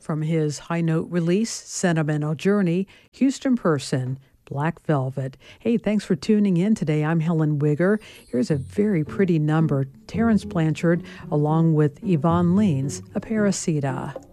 from his high note release, Sentimental Journey, Houston Person, Black Velvet. Hey, thanks for tuning in today. I'm Helen Wigger. Here's a very pretty number, Terrence Blanchard, along with Yvonne Leans, Aparecida.